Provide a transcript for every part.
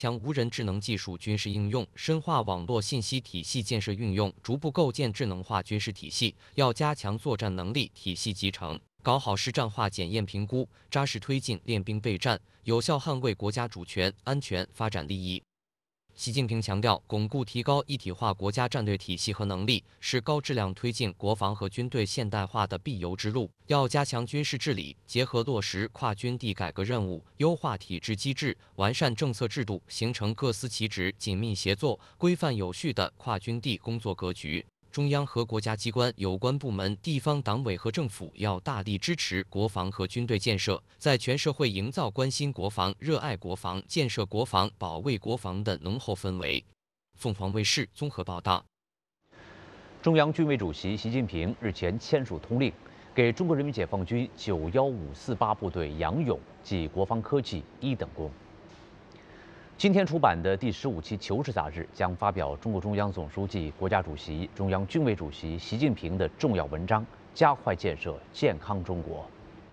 强无人智能技术军事应用，深化网络信息体系建设运用，逐步构建智能化军事体系。要加强作战能力体系集成，搞好实战化检验评估，扎实推进练兵备战，有效捍卫国家主权、安全、发展利益。习近平强调，巩固提高一体化国家战略体系和能力，是高质量推进国防和军队现代化的必由之路。要加强军事治理，结合落实跨军地改革任务，优化体制机制，完善政策制度，形成各司其职、紧密协作、规范有序的跨军地工作格局。中央和国家机关有关部门、地方党委和政府要大力支持国防和军队建设，在全社会营造关心国防、热爱国防、建设国防、保卫国防的浓厚氛围。凤凰卫视综合报道。 中央军委主席习近平日前签署通令，给中国人民解放军91548部队杨勇记国防科技1等功。今天出版的第15期《求是》杂志将发表中共中央总书记、国家主席、中央军委主席习近平的重要文章，加快建设健康中国。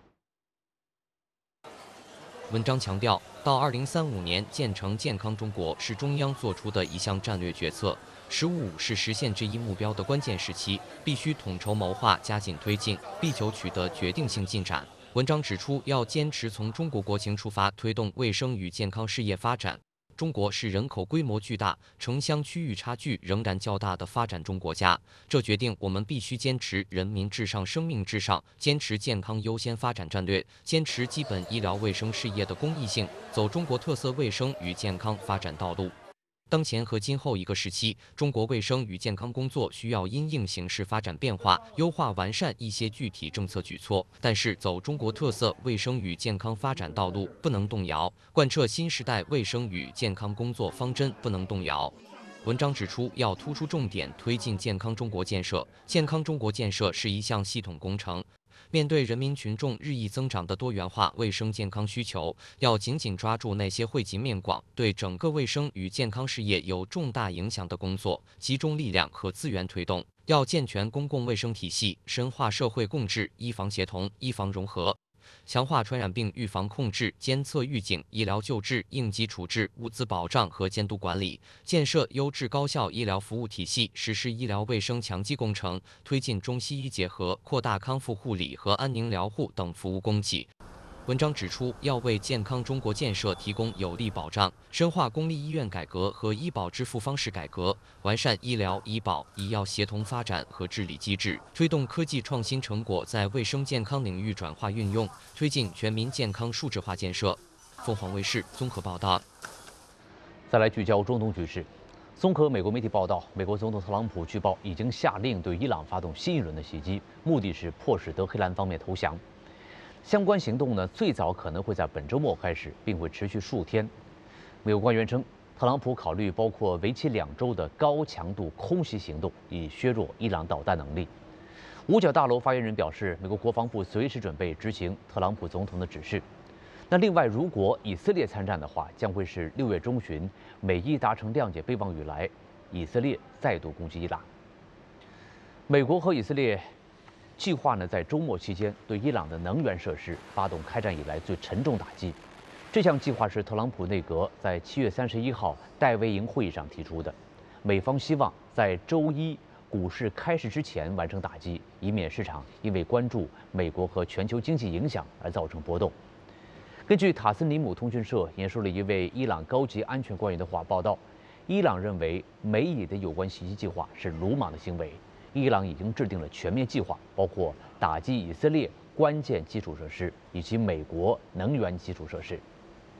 文章强调，到2035年建成健康中国是中央作出的一项战略决策，“15+5”是实现这一目标的关键时期，必须统筹谋划，加紧推进，力求取得决定性进展。文章指出，要坚持从中国国情出发，推动卫生与健康事业发展。中国是人口规模巨大、城乡区域差距仍然较大的发展中国家，这决定我们必须坚持人民至上、生命至上，坚持健康优先发展战略，坚持基本医疗卫生事业的公益性，走中国特色卫生与健康发展道路。当前和今后一个时期，中国卫生与健康工作需要因应形势发展变化，优化完善一些具体政策举措。但是，走中国特色卫生与健康发展道路不能动摇，贯彻新时代卫生与健康工作方针不能动摇。文章指出，要突出重点推进健康中国建设。健康中国建设是一项系统工程。面对人民群众日益增长的多元化卫生健康需求，要紧紧抓住那些惠及面广、对整个卫生与健康事业有重大影响的工作，集中力量和资源推动。要健全公共卫生体系，深化社会共治，医防协同、医防融合。强化传染病预防控制、监测预警、医疗救治、应急处置、物资保障和监督管理，建设优质高效医疗服务体系，实施医疗卫生强基工程，推进中西医结合，扩大康复护理和安宁疗护等服务供给。文章指出，要为健康中国建设提供有力保障，深化公立医院改革和医保支付方式改革，完善医疗、医保、医药协同发展和治理机制，推动科技创新成果在卫生健康领域转化运用，推进全民健康数字化建设。凤凰卫视综合报道。 再来聚焦中东局势。综合美国媒体报道，美国总统特朗普据报已经下令对伊朗发动新一轮的袭击，目的是迫使德黑兰方面投降。相关行动呢，最早可能会在本周末开始，并会持续数天。美国官员称，特朗普考虑包括为期2周的高强度空袭行动，以削弱伊朗导弹能力。五角大楼发言人表示，美国国防部随时准备执行特朗普总统的指示。那另外，如果以色列参战的话，将会是6月中旬美伊达成谅解备忘以来，以色列再度攻击伊朗。美国和以色列计划呢，在周末期间对伊朗的能源设施发动开战以来最沉重打击。这项计划是特朗普内阁在7月31号戴维营会议上提出的。美方希望在周一股市开市之前完成打击，以免市场因为关注美国和全球经济影响而造成波动。根据塔斯尼姆通讯社引述了一位伊朗高级安全官员的话报道，伊朗认为美以的有关袭击计划是鲁莽的行为。伊朗已经制定了全面计划，包括打击以色列关键基础设施以及美国能源基础设施。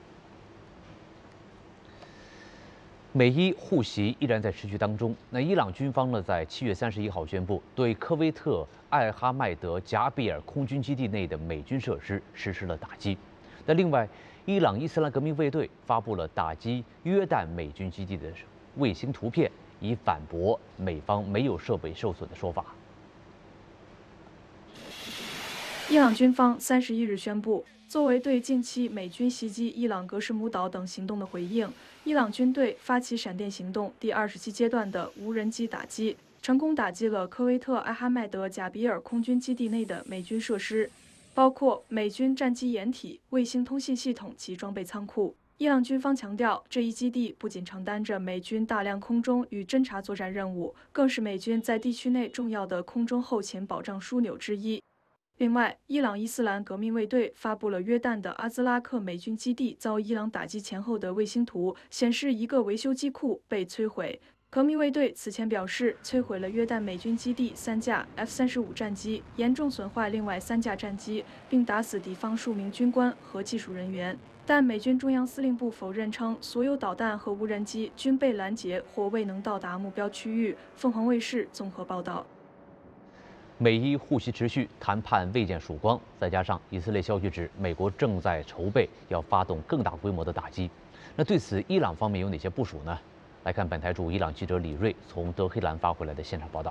美伊互袭依然在持续当中。那伊朗军方呢，在7月31号宣布，对科威特艾哈迈德贾比尔空军基地内的美军设施实施了打击。那另外，伊朗伊斯兰革命卫队发布了打击约旦美军基地的卫星图片，以反驳美方没有设备受损的说法。 伊朗军方31日宣布，作为对近期美军袭击伊朗格什姆岛等行动的回应，伊朗军队发起闪电行动第27阶段的无人机打击，成功打击了科威特艾哈迈德贾比尔空军基地内的美军设施，包括美军战机掩体、卫星通信系统及装备仓库。 伊朗军方强调，这一基地不仅承担着美军大量空中与侦察作战任务，更是美军在地区内重要的空中后勤保障枢纽之一。另外，伊朗伊斯兰革命卫队发布了约旦的阿兹拉克美军基地遭伊朗打击前后的卫星图，显示一个维修机库被摧毁。革命卫队此前表示，摧毁了约旦美军基地3架 F-35战机，严重损坏另外3架战机，并打死敌方数名军官和技术人员。但美军中央司令部否认称，所有导弹和无人机均被拦截或未能到达目标区域。凤凰卫视综合报道。 美伊互袭持续，谈判未见曙光，再加上以色列消息指美国正在筹备要发动更大规模的打击，那对此伊朗方面有哪些部署呢？来看本台驻伊朗记者李锐从德黑兰发回来的现场报道。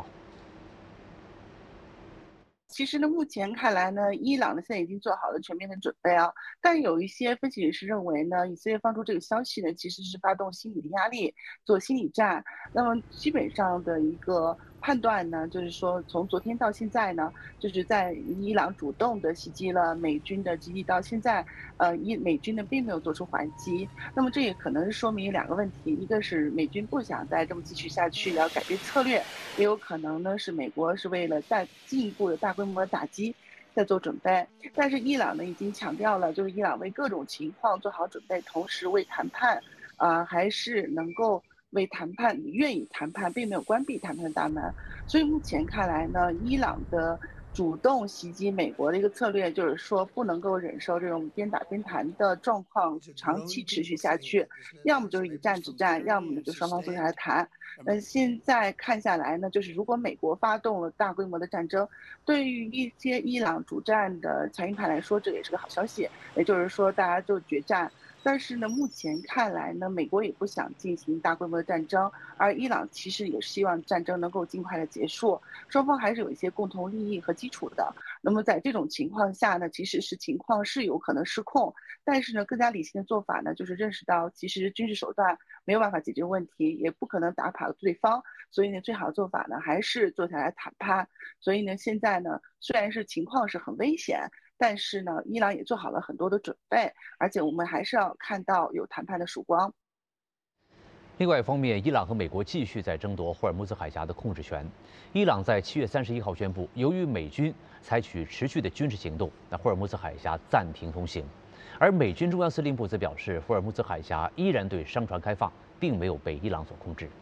其实呢，目前看来呢，伊朗呢现在已经做好了全面的准备啊。但有一些分析人士认为呢，以色列放出这个消息呢，其实是发动心理的压力，做心理战。那么基本上的一个判断呢，就是说从昨天到现在呢，就是在伊朗主动的袭击了美军的基地到现在，美军呢并没有做出还击。那么这也可能是说明2个问题，一个是美军不想再这么继续下去，要改变策略，也有可能呢是美国是为了再进一步的大规模的打击在做准备。但是伊朗呢已经强调了，就是伊朗为各种情况做好准备，同时为谈判，还是能够为谈判愿意谈判，并没有关闭谈判的大门。所以目前看来呢，伊朗的主动袭击美国的一个策略，就是说不能够忍受这种边打边谈的状况长期持续下去，要么就是以战止战，要么呢就双方坐下来谈。现在看下来呢，就是如果美国发动了大规模的战争，对于一些伊朗主战的强硬派来说，这也是个好消息，也就是说大家就决战。但是呢，目前看来呢，美国也不想进行大规模的战争，而伊朗其实也希望战争能够尽快的结束，双方还是有一些共同利益和基础的。那么在这种情况下呢，其实是情况是有可能失控，但是呢，更加理性的做法呢，就是认识到其实军事手段没有办法解决问题，也不可能打垮对方，所以呢，最好的做法呢还是坐下来谈判。所以呢，现在呢，虽然是情况是很危险，但是呢，伊朗也做好了很多的准备，而且我们还是要看到有谈判的曙光。 另外一方面，伊朗和美国继续在争夺霍尔木兹海峡的控制权。伊朗在7月31号宣布，由于美军采取持续的军事行动，那霍尔木兹海峡暂停通行。而美军中央司令部则表示，霍尔木兹海峡依然对商船开放，并没有被伊朗所控制。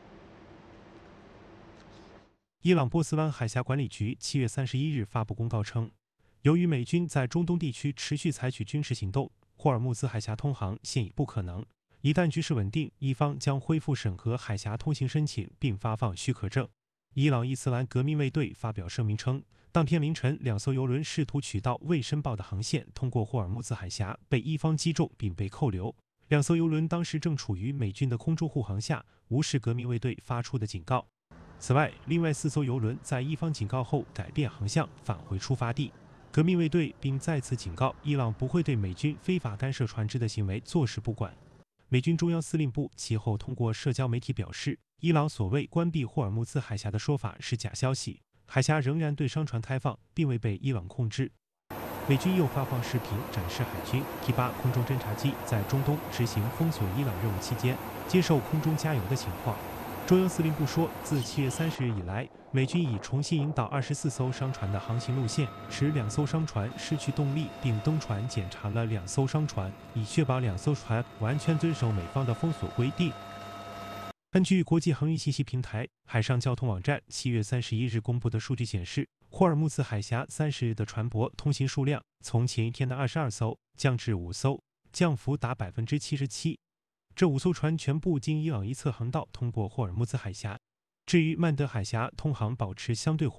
伊朗波斯湾海峡管理局7月31日发布公告称，由于美军在中东地区持续采取军事行动，霍尔木兹海峡通航现已不可能。一旦局势稳定，伊方将恢复审核海峡通行申请并发放许可证。伊朗伊斯兰革命卫队发表声明称，当天凌晨2艘油轮试图取道未申报的航线通过霍尔木兹海峡，被伊方击中并被扣留。2艘油轮当时正处于美军的空中护航下，无视革命卫队发出的警告。此外，另外4艘油轮在伊方警告后改变航向，返回出发地。革命卫队并再次警告伊朗不会对美军非法干涉船只的行为坐视不管。美军中央司令部其后通过社交媒体表示，伊朗所谓关闭霍尔木兹海峡的说法是假消息，海峡仍然对商船开放，并未被伊朗控制。美军又发放视频展示海军 T-8空中侦察机在中东执行封锁伊朗任务期间接受空中加油的情况。中央司令部说，自7月30日以来，美军已重新引导24艘商船的航行路线，使2艘商船失去动力，并登船检查了2艘商船，以确保2艘船完全遵守美方的封锁规定。根据国际航运信息平台海上交通网站7月31日公布的数据显示，霍尔木兹海峡30日的船舶通行数量从前一天的22艘降至5艘，降幅达77%。这5艘船全部经伊朗一侧航道通过霍尔木兹海峡。至于曼德海峡通航保持相对活